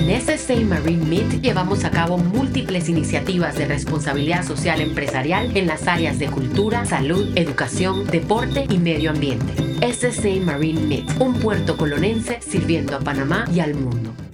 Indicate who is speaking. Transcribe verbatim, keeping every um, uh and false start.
Speaker 1: En S S A Marine Meet llevamos a cabo múltiples iniciativas de responsabilidad social empresarial en las áreas de cultura, salud, educación, deporte y medio ambiente. S S A Marine Meet, un puerto colonense sirviendo a Panamá y al mundo.